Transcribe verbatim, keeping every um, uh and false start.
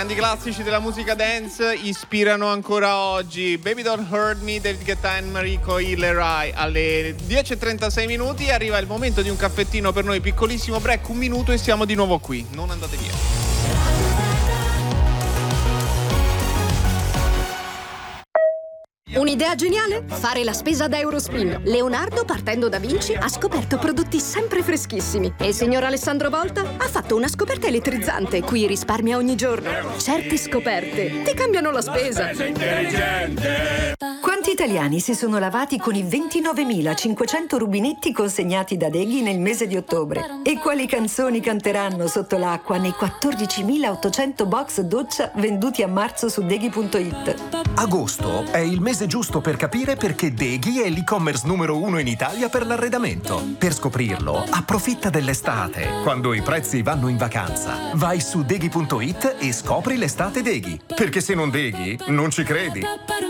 grandi classici della musica dance ispirano ancora oggi. Baby Don't Hurt Me, David Guetta e Enrico Hilleray. Alle dieci e trentasei minuti arriva il momento di un caffettino per noi, piccolissimo break, un minuto e siamo di nuovo qui. Non andate via. Un'idea geniale? Fare la spesa da Eurospin. Leonardo, partendo da Vinci, ha scoperto prodotti sempre freschissimi. E il signor Alessandro Volta ha fatto una scoperta elettrizzante, cui risparmia ogni giorno. Certe scoperte ti cambiano la spesa. Quanti italiani si sono lavati con i ventinovemilacinquecento rubinetti consegnati da Deghi nel mese di ottobre? E quali canzoni canteranno sotto l'acqua nei quattordicimilaottocento box doccia venduti a marzo su Deghi punto it? Agosto è il mese giusto per capire perché Deghi è l'e-commerce numero uno in Italia per l'arredamento. Per scoprirlo, approfitta dell'estate, quando i prezzi vanno in vacanza. Vai su Deghi punto it e scopri l'estate Deghi. Perché se non Deghi, non ci credi.